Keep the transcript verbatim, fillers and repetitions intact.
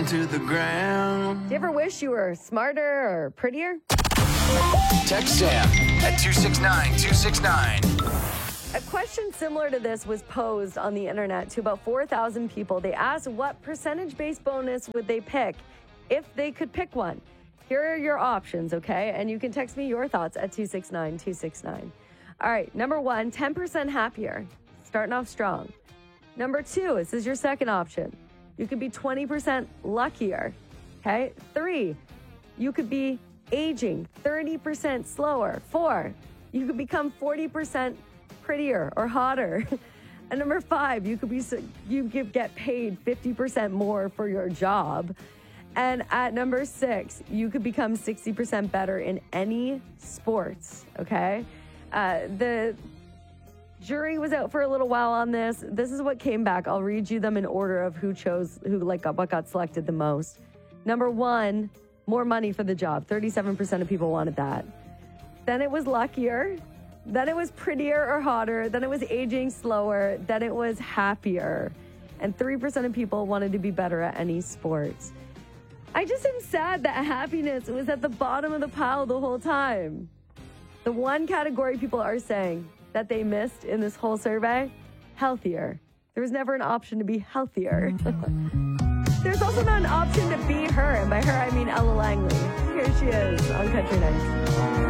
to the ground. Do you ever wish you were smarter or prettier? Text Sam at two six nine two six nine. A question similar to this was posed on the internet to about four thousand people. They asked what percentage-based bonus would they pick if they could pick one. Here are your options, okay? And you can text me your thoughts at two six nine two six nine. All right, number one, ten percent happier. Starting off strong. Number two, this is your second option. You could be twenty percent luckier, okay? Three, you could be aging thirty percent slower. Four, you could become forty percent prettier or hotter. And number five, you could be you could get paid fifty percent more for your job. And at number six, you could become sixty percent better in any sports, okay? Uh, the jury was out for a little while on this. This is what came back. I'll read you them in order of who chose, who like got, what got selected the most. Number one, more money for the job. thirty-seven percent of people wanted that. Then it was luckier. Then it was prettier or hotter. Then it was aging slower. Then it was happier. And three percent of people wanted to be better at any sports. I just am sad that happiness was at the bottom of the pile the whole time. The one category people are saying that they missed in this whole survey, healthier. There was never an option to be healthier. There's also not an option to be her. And by her, I mean Ella Langley. Here she is on Country Nights.